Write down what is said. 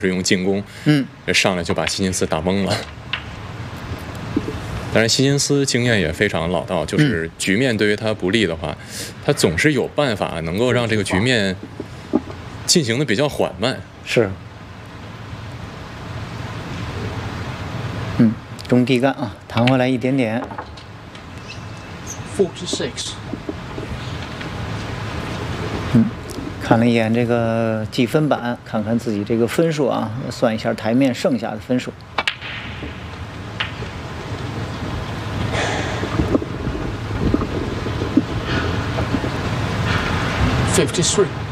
是用进攻，上来就把希金斯打懵了。当然，希金斯经验也非常老道，就是局面对于他不利的话，他总是有办法能够让这个局面进行的比较缓慢。 是。中地干啊，弹回来一点点。 46。 看了一眼这个计分板，看看自己这个分数啊，算一下台面剩下的分数。 53。